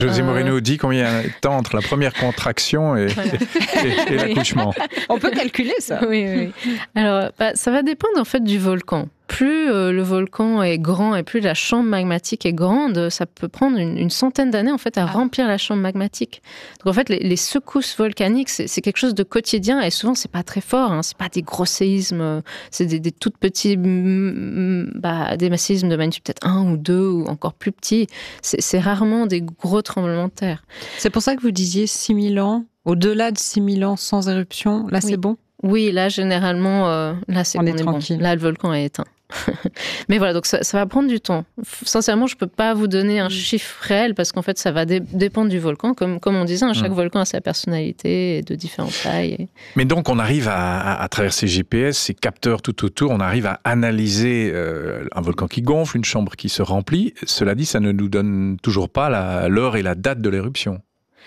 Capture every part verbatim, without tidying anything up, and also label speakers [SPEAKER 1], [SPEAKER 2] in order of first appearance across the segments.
[SPEAKER 1] José Moreno dit combien il y a de temps entre la première contraction et, voilà. et, et, et l'accouchement.
[SPEAKER 2] On peut calculer ça.
[SPEAKER 3] Oui, oui. Alors, bah, ça va dépendre en fait du volcan. Plus euh, le volcan est grand et plus la chambre magmatique est grande, ça peut prendre une, une centaine d'années en fait à ah. remplir la chambre magmatique. Donc en fait, les, les secousses volcaniques, c'est, c'est quelque chose de quotidien et souvent c'est pas très fort. Hein, c'est pas des gros séismes, c'est des, des tout petits, bah, des séismes de magnitude peut-être un ou deux ou encore plus petits. C'est, c'est rarement des gros tremblements de terre.
[SPEAKER 2] C'est pour ça que vous disiez six mille ans, au-delà de six mille ans sans éruption. Là,
[SPEAKER 3] oui.
[SPEAKER 2] c'est bon.
[SPEAKER 3] Oui, là généralement, euh, là c'est
[SPEAKER 2] on, on est,
[SPEAKER 3] est
[SPEAKER 2] tranquille.
[SPEAKER 3] Bon. Là, le volcan est éteint. Mais voilà, donc ça, ça va prendre du temps. Sincèrement, je ne peux pas vous donner un chiffre réel parce qu'en fait, ça va dé- dépendre du volcan. Comme, comme on disait, hein, chaque mmh. volcan a sa personnalité et de différentes tailles. Et...
[SPEAKER 1] Mais donc, on arrive à, à, à travers ces G P S, ces capteurs tout autour, on arrive à analyser euh, un volcan qui gonfle, une chambre qui se remplit. Cela dit, ça ne nous donne toujours pas la, l'heure et la date de l'éruption.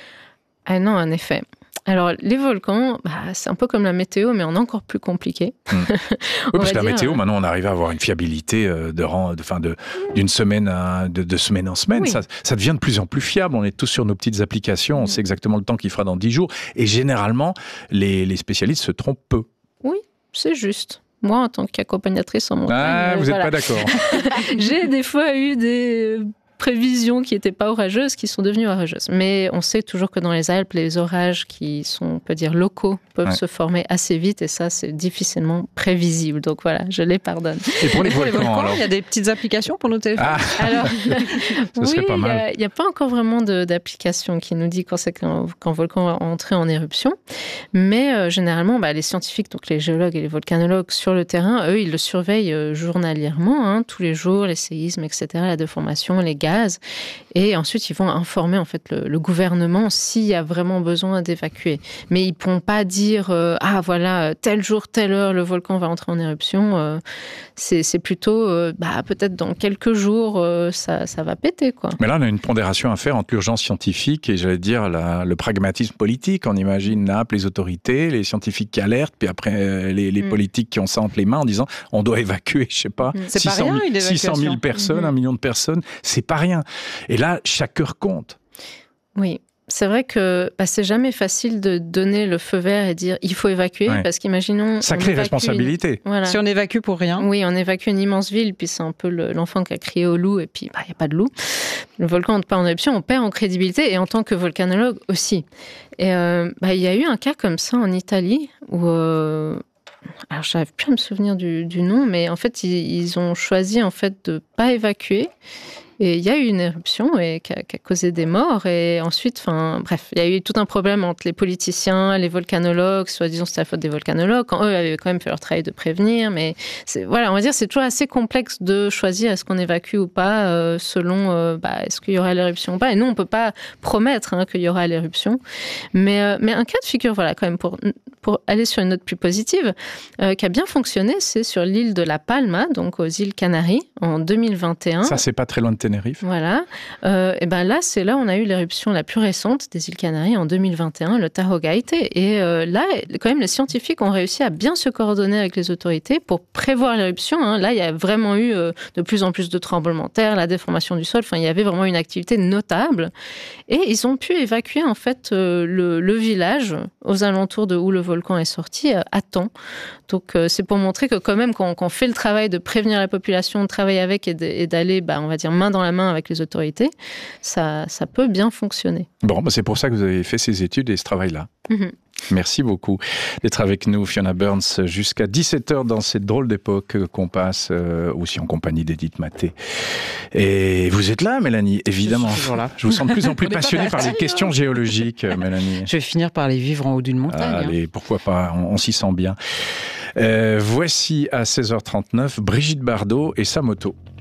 [SPEAKER 3] Ah non, en effet. Alors, les volcans, bah, c'est un peu comme la météo, mais en encore plus compliqué.
[SPEAKER 1] Mmh. Oui, parce que la dire... météo, maintenant, on arrive à avoir une fiabilité de rang, de, fin de, d'une semaine à, de, de semaine en semaine. Oui. Ça, ça devient de plus en plus fiable. On est tous sur nos petites applications. On mmh. sait exactement le temps qu'il fera dans dix jours. Et généralement, les, les spécialistes se trompent peu.
[SPEAKER 3] Oui, c'est juste. Moi, en tant qu'accompagnatrice en montagne...
[SPEAKER 1] Ah, vous n'êtes
[SPEAKER 3] voilà.
[SPEAKER 1] pas d'accord.
[SPEAKER 3] J'ai des fois eu des... prévisions qui n'étaient pas orageuses, qui sont devenues orageuses. Mais on sait toujours que dans les Alpes, les orages qui sont, on peut dire, locaux, peuvent ouais. se former assez vite, et ça, c'est difficilement prévisible. Donc voilà, je les pardonne.
[SPEAKER 1] Et pour les,
[SPEAKER 2] pour
[SPEAKER 1] volcans,
[SPEAKER 2] les volcans,
[SPEAKER 1] alors...
[SPEAKER 2] il y a des petites applications pour nos téléphones.
[SPEAKER 1] Ah.
[SPEAKER 3] Alors,
[SPEAKER 1] ça
[SPEAKER 3] oui,
[SPEAKER 1] serait pas mal.
[SPEAKER 3] Il n'y a, a pas encore vraiment de, d'application qui nous dit quand c'est qu'un, qu'un volcan va entrer en éruption. Mais euh, généralement, bah, les scientifiques, donc les géologues et les volcanologues sur le terrain, eux, ils le surveillent euh, journalièrement, hein, tous les jours, les séismes, et cetera, la déformation, les gaz. Et ensuite, ils vont informer en fait le, le gouvernement s'il y a vraiment besoin d'évacuer. Mais ils ne pourront pas dire euh, ah voilà tel jour, telle heure, le volcan va entrer en éruption. Euh, c'est, c'est plutôt euh, bah peut-être dans quelques jours euh, ça, ça va péter quoi.
[SPEAKER 1] Mais là, on a une pondération à faire entre l'urgence scientifique et j'allais dire la, le pragmatisme politique. On imagine Naples, les autorités, les scientifiques qui alertent, puis après les, les mm. politiques qui ont ça entre les mains en disant on doit évacuer, je sais pas,
[SPEAKER 2] mm. c'est pas rien, une
[SPEAKER 1] six cent mille personnes, mm. un million de personnes, c'est pas rien. Et là, chaque heure compte.
[SPEAKER 3] Oui, c'est vrai que bah, c'est jamais facile de donner le feu vert et dire il faut évacuer, ouais. parce qu'imaginons...
[SPEAKER 1] Sacrée responsabilité.
[SPEAKER 3] Une... Voilà.
[SPEAKER 2] Si on évacue pour rien.
[SPEAKER 3] Oui, on évacue une immense ville, puis c'est un peu le, l'enfant qui a crié au loup, et puis il bah, n'y a pas de loup. Le volcan n'entre pas en éruption, on perd en crédibilité, et en tant que volcanologue aussi. Et euh, bah, y a eu un cas comme ça en Italie, où... Euh... Alors, je n'arrive plus à me souvenir du, du nom, mais en fait, ils, ils ont choisi en fait, de ne pas évacuer. Et il y a eu une éruption et qui, a, qui a causé des morts. Et ensuite, enfin, bref, il y a eu tout un problème entre les politiciens, les volcanologues, soi-disant c'était la faute des volcanologues, quand eux avaient quand même fait leur travail de prévenir. Mais c'est, voilà, on va dire c'est toujours assez complexe de choisir est-ce qu'on évacue ou pas euh, selon euh, bah, est-ce qu'il y aura l'éruption ou pas. Et nous, on ne peut pas promettre hein, qu'il y aura l'éruption. Mais, euh, mais un cas de figure, voilà, quand même, pour, pour aller sur une note plus positive, euh, qui a bien fonctionné, c'est sur l'île de La Palma, donc aux îles Canaries, en deux mille vingt et un.
[SPEAKER 1] Ça, c'est pas très loin de Tenerife.
[SPEAKER 3] Voilà. Euh, et ben là, c'est là où on a eu l'éruption la plus récente des îles Canaries en deux mille vingt et un, le Tajo Gaite. Et euh, là, quand même, les scientifiques ont réussi à bien se coordonner avec les autorités pour prévoir l'éruption. Hein. Là, il y a vraiment eu euh, de plus en plus de tremblements de terre, la déformation du sol. Enfin, il y avait vraiment une activité notable. Et ils ont pu évacuer en fait euh, le, le village aux alentours de où le volcan est sorti euh, à temps. Donc, euh, c'est pour montrer que quand même, quand, quand on fait le travail de prévenir la population, de travailler avec et, de, et d'aller, bah, on va dire, main dans la main avec les autorités, ça, ça peut bien fonctionner.
[SPEAKER 1] Bon, bah c'est pour ça que vous avez fait ces études et ce travail-là. Mm-hmm. Merci beaucoup d'être avec nous, Fiona Burns, jusqu'à dix-sept heures dans cette drôle d'époque qu'on passe, euh, aussi en compagnie d'Edith Maté. Et vous êtes là, Mélanie, évidemment.
[SPEAKER 2] Je suis toujours là.
[SPEAKER 1] Je vous sens de plus en plus passionnée par les questions géologiques, Mélanie.
[SPEAKER 2] Je vais finir par les vivre en haut d'une montagne.
[SPEAKER 1] Allez,
[SPEAKER 2] hein.
[SPEAKER 1] pourquoi pas, on, on s'y sent bien. Euh, voici à seize heures trente-neuf Brigitte Bardot et sa moto.